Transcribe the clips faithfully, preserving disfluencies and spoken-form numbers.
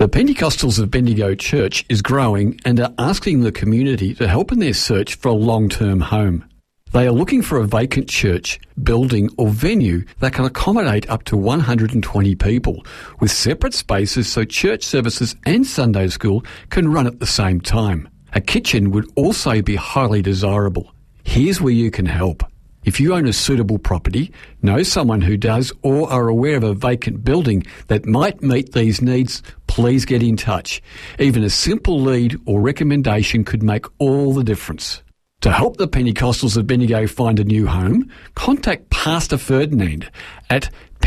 The Pentecostals of Bendigo Church is growing and are asking the community to help in their search for a long-term home. They are looking for a vacant church, building or venue that can accommodate up to one hundred twenty people, with separate spaces so church services and Sunday school can run at the same time. A kitchen would also be highly desirable. Here's where you can help. If you own a suitable property, know someone who does, or are aware of a vacant building that might meet these needs, please get in touch. Even a simple lead or recommendation could make all the difference. To help the Pentecostals of Bendigo find a new home, contact Pastor Ferdinand at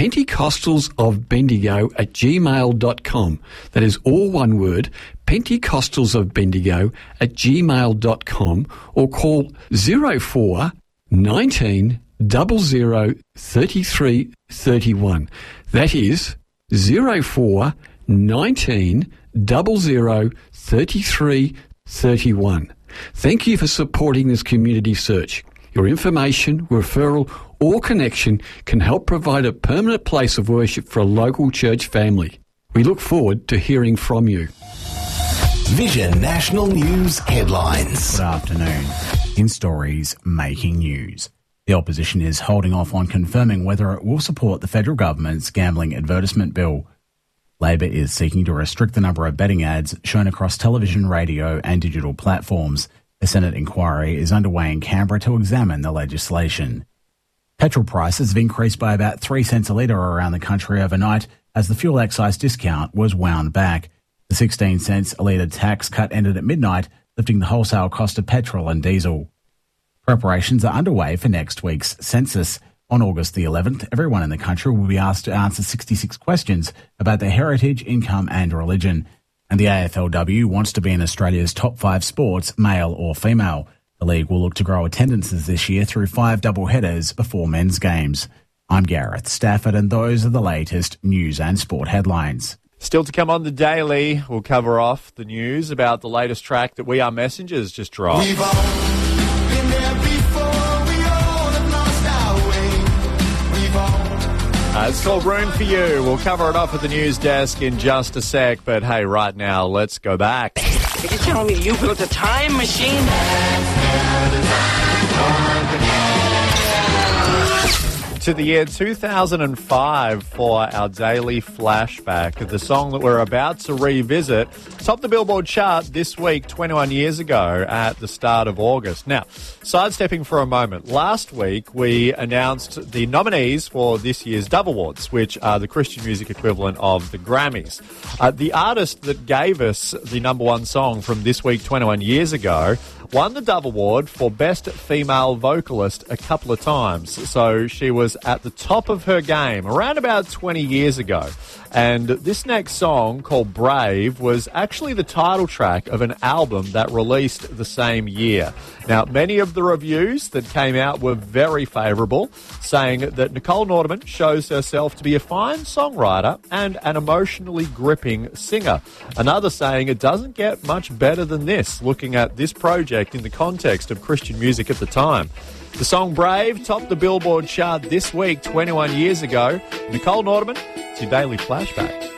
pentecostalsofbendigo at gmail dot com. That is all one word, pentecostalsofbendigo at gmail dot com, or call zero four nineteen double zero thirty three thirty one. That is zero four nineteen double zero thirty three thirty one. Thank you for supporting this community search. Your information, referral or connection can help provide a permanent place of worship for a local church family. We look forward to hearing from you. Vision National News headlines. Good afternoon. In stories making news, the opposition is holding off on confirming whether it will support the federal government's gambling advertisement bill. Labor is seeking to restrict the number of betting ads shown across television, radio and digital platforms. A Senate inquiry is underway in Canberra to examine the legislation. Petrol prices have increased by about three cents a litre around the country overnight as the fuel excise discount was wound back. The sixteen cents a litre tax cut ended at midnight, lifting the wholesale cost of petrol and diesel. Preparations are underway for next week's census. On August the eleventh, everyone in the country will be asked to answer sixty-six questions about their heritage, income and religion. And the A F L W wants to be in Australia's top five sports, male or female. The league will look to grow attendances this year through five double headers before men's games. I'm Gareth Stafford, and those are the latest news and sport headlines. Still to come on the Daily, we'll cover off the news about the latest track that We Are Messengers just dropped. We've all been there before, we all have lost our way. We've all... Uh, it's called Room for You. We'll cover it off at the news desk in just a sec, but hey, right now, let's go back. Are you telling me you built a time machine? To the year two thousand five for our daily flashback. The song that we're about to revisit topped the Billboard chart this week, twenty-one years ago at the start of August. Now, sidestepping for a moment, last week we announced the nominees for this year's Dove Awards, which are the Christian music equivalent of the Grammys. Uh, the artist that gave us the number one song from this week, twenty-one years ago, won the Dove Award for Best Female Vocalist a couple of times. So she was at the top of her game around about twenty years ago. And this next song, called Brave, was actually the title track of an album that released the same year. Now, many of the reviews that came out were very favourable, saying that Nicole Nordeman shows herself to be a fine songwriter and an emotionally gripping singer. Another saying it doesn't get much better than this, looking at this project in the context of Christian music at the time. The song Brave topped the Billboard chart this week, twenty-one years ago. Nicole Nordeman, it's your daily flashback.